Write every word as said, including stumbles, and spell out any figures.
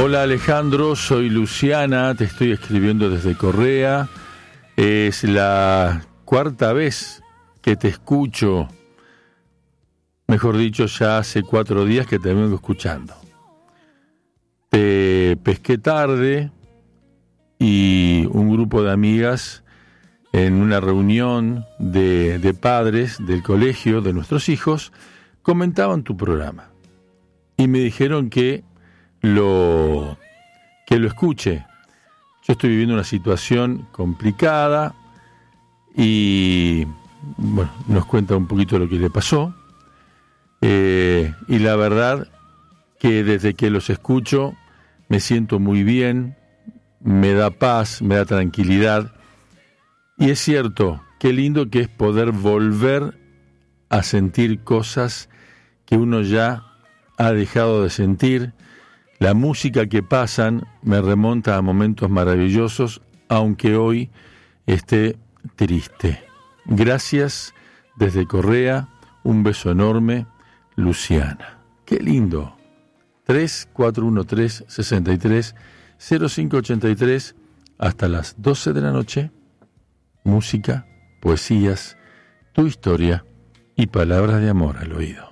Hola Alejandro, soy Luciana, te estoy escribiendo desde Correa. Es la cuarta vez que te escucho, mejor dicho, ya hace cuatro días que te vengo escuchando. Te pesqué tarde y un grupo de amigas en una reunión de, de padres del colegio de nuestros hijos comentaban tu programa y me dijeron que lo, que lo escuche. Yo estoy viviendo una situación complicada y bueno, nos cuenta un poquito lo que le pasó. Eh, y la verdad que desde que los escucho me siento muy bien, me da paz, me da tranquilidad. Y es cierto, qué lindo que es poder volver a sentir cosas que uno ya ha dejado de sentir. La música que pasan me remonta a momentos maravillosos, aunque hoy esté triste. Gracias desde Correa, un beso enorme, Luciana. Qué lindo. tres cuatro uno tres, seis tres, cero cinco ocho tres hasta las doce de la noche. Música, poesías, tu historia y palabras de amor al oído.